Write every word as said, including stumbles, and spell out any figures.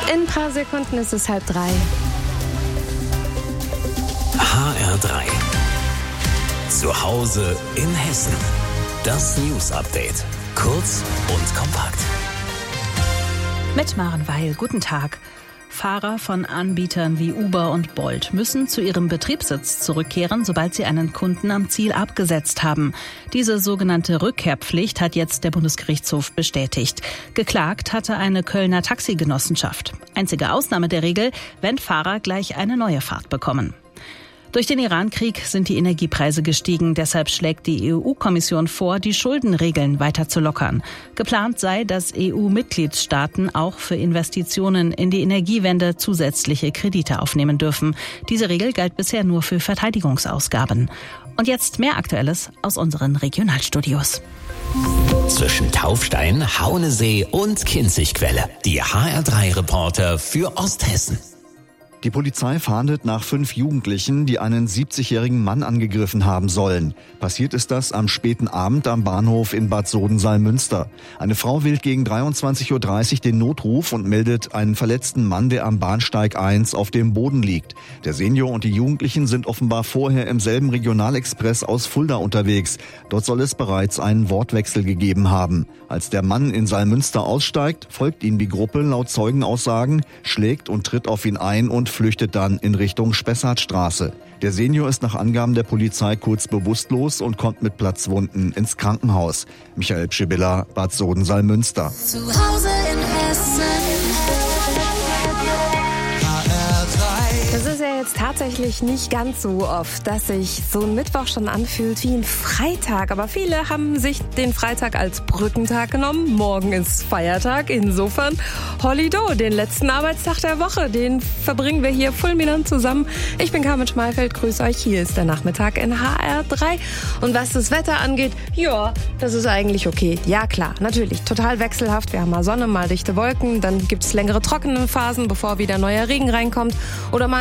In ein paar Sekunden ist es halb drei. H R drei. Zu Hause in Hessen. Das News Update. Kurz und kompakt. Mit Maren Weil, guten Tag. Fahrer von Anbietern wie Uber und Bolt müssen zu ihrem Betriebssitz zurückkehren, sobald sie einen Kunden am Ziel abgesetzt haben. Diese sogenannte Rückkehrpflicht hat jetzt der Bundesgerichtshof bestätigt. Geklagt hatte eine Kölner Taxigenossenschaft. Einzige Ausnahme der Regel, wenn Fahrer gleich eine neue Fahrt bekommen. Durch den Iran-Krieg sind die Energiepreise gestiegen. Deshalb schlägt die E U-Kommission vor, die Schuldenregeln weiter zu lockern. Geplant sei, dass E U-Mitgliedstaaten auch für Investitionen in die Energiewende zusätzliche Kredite aufnehmen dürfen. Diese Regel galt bisher nur für Verteidigungsausgaben. Und jetzt mehr Aktuelles aus unseren Regionalstudios. Zwischen Taufstein, Haunesee und Kinzigquelle. Die H R drei Reporter für Osthessen. Die Polizei fahndet nach fünf Jugendlichen, die einen siebzigjährigen Mann angegriffen haben sollen. Passiert ist das am späten Abend am Bahnhof in Bad Soden-Salmünster. Eine Frau wählt gegen dreiundzwanzig Uhr dreißig den Notruf und meldet einen verletzten Mann, der am Bahnsteig eins auf dem Boden liegt. Der Senior und die Jugendlichen sind offenbar vorher im selben Regionalexpress aus Fulda unterwegs. Dort soll es bereits einen Wortwechsel gegeben haben. Als der Mann in Salmünster aussteigt, folgt ihm die Gruppe laut Zeugenaussagen, schlägt und tritt auf ihn ein und flüchtet dann in Richtung Spessartstraße. Der Senior ist nach Angaben der Polizei kurz bewusstlos und kommt mit Platzwunden ins Krankenhaus. Michael Pschibilla, Bad Soden-Salmünster. Zu Hause in Hessen. Das ist ja jetzt tatsächlich nicht ganz so oft, dass sich so ein Mittwoch schon anfühlt wie ein Freitag. Aber viele haben sich den Freitag als Brückentag genommen. Morgen ist Feiertag. Insofern Holido, den letzten Arbeitstag der Woche. Den verbringen wir hier fulminant zusammen. Ich bin Carmen Schmalfeld, grüße euch. Hier ist der Nachmittag in H R drei. Und was das Wetter angeht, ja, das ist eigentlich okay. Ja klar, natürlich, total wechselhaft. Wir haben mal Sonne, mal dichte Wolken. Dann gibt es längere trockene Phasen, bevor wieder neuer Regen reinkommt. Oder mal